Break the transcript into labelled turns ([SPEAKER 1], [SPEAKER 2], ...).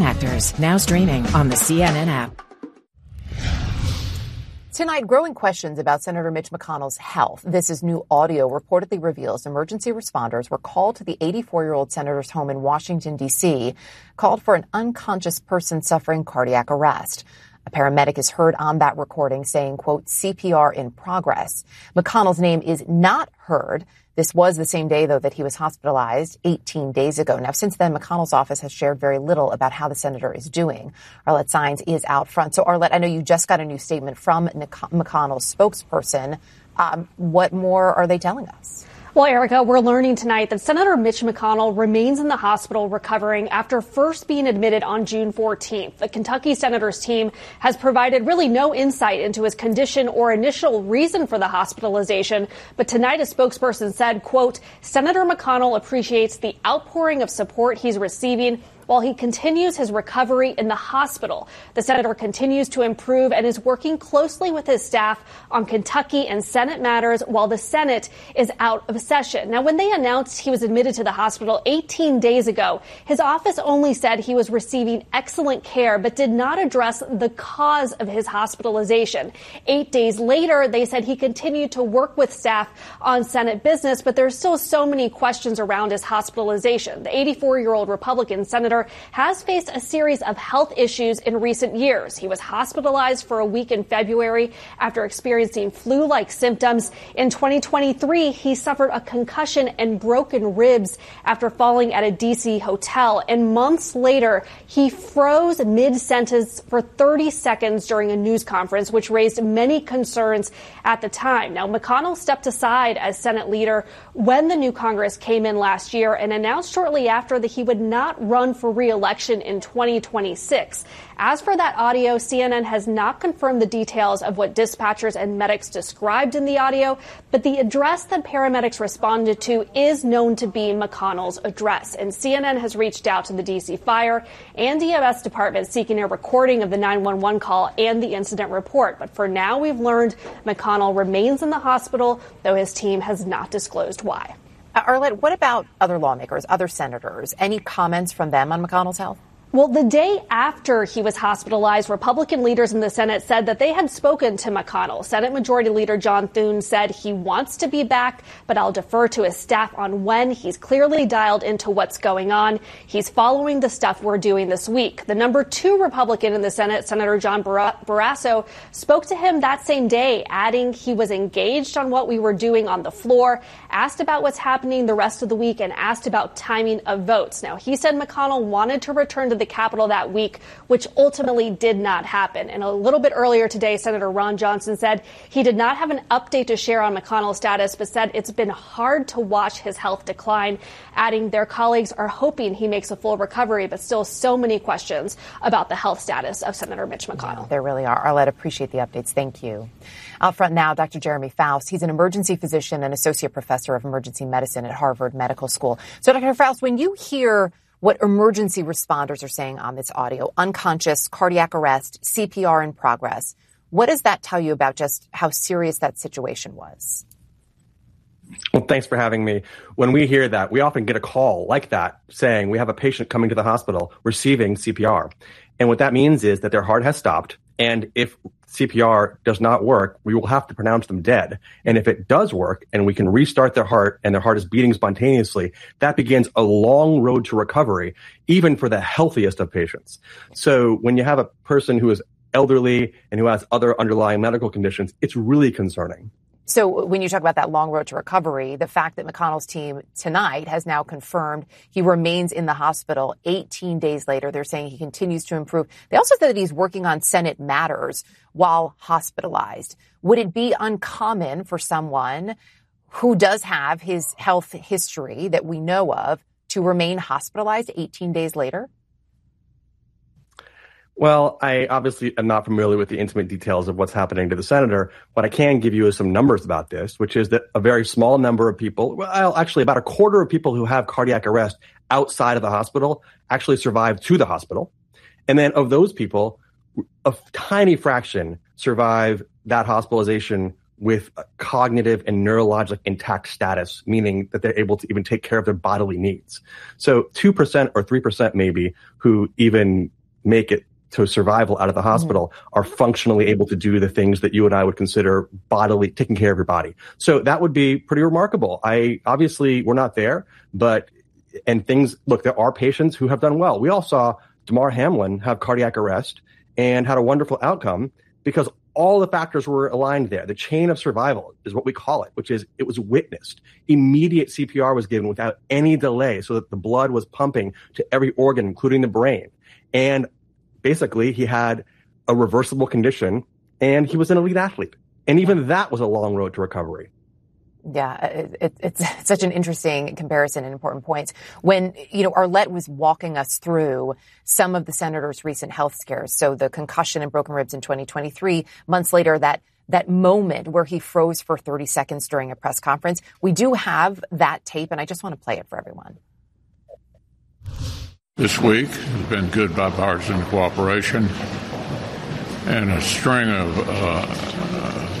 [SPEAKER 1] Actors, now streaming on the CNN app.
[SPEAKER 2] Tonight, growing questions about Senator Mitch McConnell's health. This is new audio reportedly reveals emergency responders were called to the 84-year-old senator's home in Washington, D.C., called for an unconscious person suffering cardiac arrest. A paramedic is heard on that recording saying, quote, CPR in progress. McConnell's name is not heard. This was the same day, though, that he was hospitalized 18 days ago. Now, since then, McConnell's office has shared very little about how the senator is doing. Arlette Saenz is out front. So, Arlette, I know you just got a new statement from McConnell's spokesperson. What more are they telling us?
[SPEAKER 3] Well, Erica, we're learning tonight that Senator Mitch McConnell remains in the hospital recovering after first being admitted on June 14th. The Kentucky senator's team has provided really no insight into his condition or initial reason for the hospitalization. But tonight, a spokesperson said, quote, Senator McConnell appreciates the outpouring of support he's receiving while he continues his recovery in the hospital. The senator continues to improve and is working closely with his staff on Kentucky and Senate matters while the Senate is out of session. Now, when they announced he was admitted to the hospital 18 days ago, his office only said he was receiving excellent care, but did not address the cause of his hospitalization. 8 days later, they said he continued to work with staff on Senate business, but there's still so many questions around his hospitalization. The 84-year-old Republican senator has faced a series of health issues in recent years. He was hospitalized for a week in February after experiencing flu-like symptoms. In 2023, he suffered a concussion and broken ribs after falling at a D.C. hotel. And months later, he froze mid-sentence for 30 seconds during a news conference, which raised many concerns at the time. Now, McConnell stepped aside as Senate leader when the new Congress came in last year and announced shortly after that he would not run for re-election in 2026. As for that audio, CNN has not confirmed the details of what dispatchers and medics described in the audio, but the address that paramedics responded to is known to be McConnell's address. And CNN has reached out to the D.C. Fire and EMS department seeking a recording of the 911 call and the incident report. But for now, we've learned McConnell remains in the hospital, though his team has not disclosed why.
[SPEAKER 2] Arlette, what about other lawmakers, other senators? Any comments from them on McConnell's health?
[SPEAKER 3] Well, the day after he was hospitalized, Republican leaders in the Senate said that they had spoken to McConnell. Senate Majority Leader John Thune said he wants to be back, but I'll defer to his staff on when. He's clearly dialed into what's going on. He's following the stuff we're doing this week. The number 2 Republican in the Senate, Senator John Barrasso, spoke to him that same day, adding he was engaged on what we were doing on the floor, asked about what's happening the rest of the week, and asked about timing of votes. Now, he said McConnell wanted to return to the Capitol that week, which ultimately did not happen. And a little bit earlier today, Senator Ron Johnson said he did not have an update to share on McConnell's status, but said it's been hard to watch his health decline, adding their colleagues are hoping he makes a full recovery, but still so many questions about the health status of Senator Mitch McConnell.
[SPEAKER 2] Yeah, there really are. Arlette, appreciate the updates. Thank you. Out front now, Dr. Jeremy Faust. He's an emergency physician and associate professor of emergency medicine at Harvard Medical School. So, Dr. Faust, when you hear what emergency responders are saying on this audio, unconscious, cardiac arrest, CPR in progress, what does that tell you about just how serious that situation was?
[SPEAKER 4] Well, thanks for having me. When we hear that, we often get a call like that saying we have a patient coming to the hospital receiving CPR. And what that means is that their heart has stopped. And if CPR does not work, we will have to pronounce them dead. And if it does work and we can restart their heart and their heart is beating spontaneously, that begins a long road to recovery, even for the healthiest of patients. So when you have a person who is elderly and who has other underlying medical conditions, it's really concerning.
[SPEAKER 2] So when you talk about that long road to recovery, the fact that McConnell's team tonight has now confirmed he remains in the hospital 18 days later, they're saying he continues to improve. They also said that he's working on Senate matters while hospitalized. Would it be uncommon for someone who does have his health history that we know of to remain hospitalized 18 days later?
[SPEAKER 4] Well, I obviously am not familiar with the intimate details of what's happening to the senator, but I can give you some numbers about this, which is that a very small number of people, well, actually about a quarter of people who have cardiac arrest outside of the hospital actually survive to the hospital. And then of those people, a tiny fraction survive that hospitalization with cognitive and neurologic intact status, meaning that they're able to even take care of their bodily needs. So 2% or 3% maybe who even make it to survival out of the hospital are functionally able to do the things that you and I would consider bodily, taking care of your body. So that would be pretty remarkable. Obviously we're not there, but, look, there are patients who have done well. We all saw Damar Hamlin have cardiac arrest and had a wonderful outcome because all the factors were aligned there. The chain of survival is what we call it, which is it was witnessed. Immediate CPR was given without any delay so that the blood was pumping to every organ, including the brain. And basically, he had a reversible condition, and he was an elite athlete. And even that was a long road to recovery.
[SPEAKER 2] Yeah, it's such an interesting comparison and important points. When, Arlette was walking us through some of the senator's recent health scares, so the concussion and broken ribs in 2023, months later, that moment where he froze for 30 seconds during a press conference, we do have that tape, and I just want to play it for everyone.
[SPEAKER 5] This week has been good bipartisan cooperation and a string of